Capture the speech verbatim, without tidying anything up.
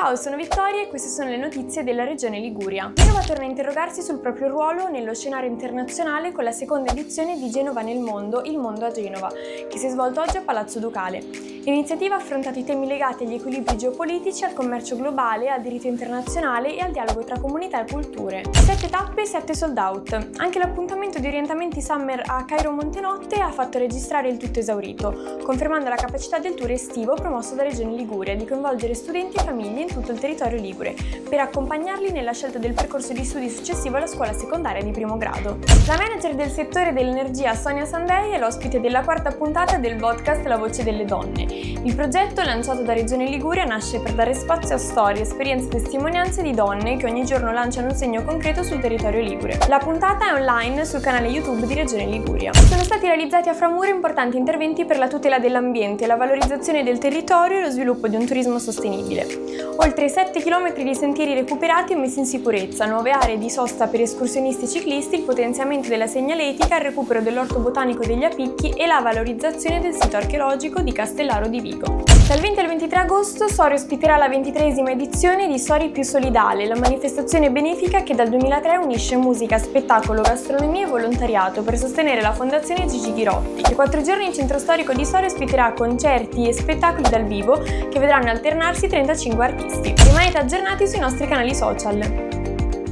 Ciao, sono Vittoria e queste sono le notizie della regione Liguria. Genova torna a interrogarsi sul proprio ruolo nello scenario internazionale con la seconda edizione di Genova nel mondo, Il Mondo a Genova, che si è svolto oggi a Palazzo Ducale. L'iniziativa ha affrontato i temi legati agli equilibri geopolitici, al commercio globale, al diritto internazionale e al dialogo tra comunità e culture. Sette tappe e sette sold out. Anche l'appuntamento di orientamenti summer a Cairo Montenotte ha fatto registrare il tutto esaurito, confermando la capacità del tour estivo promosso da Regione Liguria di coinvolgere studenti e famiglie in tutto il territorio ligure, per accompagnarli nella scelta del percorso di studi successivo alla scuola secondaria di primo grado. La manager del settore dell'energia Sonia Sandei è l'ospite della quarta puntata del podcast La Voce delle Donne. Il progetto, lanciato da Regione Liguria, nasce per dare spazio a storie, esperienze e testimonianze di donne che ogni giorno lanciano un segno concreto sul territorio ligure. La puntata è online sul canale YouTube di Regione Liguria. Sono stati realizzati a Framura importanti interventi per la tutela dell'ambiente, la valorizzazione del territorio e lo sviluppo di un turismo sostenibile. Oltre sette chilometri di sentieri recuperati e messi in sicurezza, nuove aree di sosta per escursionisti e ciclisti, il potenziamento della segnaletica, il recupero dell'orto botanico degli Apicchi e la valorizzazione del sito archeologico di Castellaro di Vigo. Dal venti al ventitré agosto Sori ospiterà la ventitreesima edizione di Sori più solidale, la manifestazione benefica che dal duemilatré unisce musica, spettacolo, gastronomia e volontariato per sostenere la Fondazione Gigi Ghirotti. Per quattro giorni il centro storico di Sori ospiterà concerti e spettacoli dal vivo che vedranno alternarsi trentacinque artisti. Rimanete aggiornati sui nostri canali social.